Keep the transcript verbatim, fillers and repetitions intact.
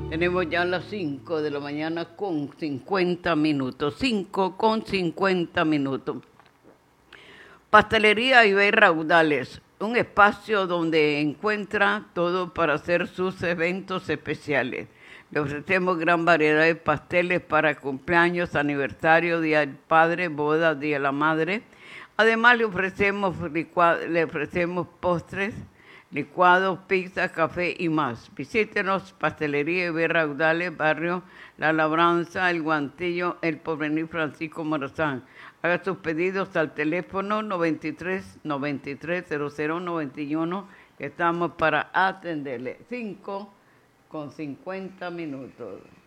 Tenemos ya las cinco de la mañana con cincuenta minutos. cinco con cincuenta minutos. Pastelería Ibey Raudales, un espacio donde encuentra todo para hacer sus eventos especiales. Le ofrecemos gran variedad de pasteles para cumpleaños, aniversario, Día del Padre, boda, Día de la Madre. Además le ofrecemos, le ofrecemos postres, licuados, pizza, café y más. Visítenos, Pastelería Ibey Raudales, barrio La Labranza, El Guantillo, El Porvenir, Francisco Morazán. Haga sus pedidos al teléfono noventa y tres, noventa y tres, cero cero, noventa y uno, que estamos para atenderle. cinco con cincuenta minutos.